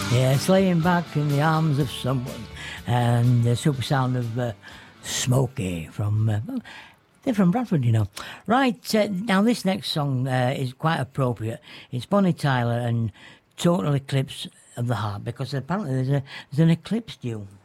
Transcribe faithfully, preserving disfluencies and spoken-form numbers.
Yes, laying back in the arms of someone, and the super sound of uh, Smokey from. Uh, well, they're from Bradford, you know. Right, uh, now this next song uh, is quite appropriate. It's Bonnie Tyler and Total Eclipse of the Heart, because apparently there's, a, there's an eclipse due.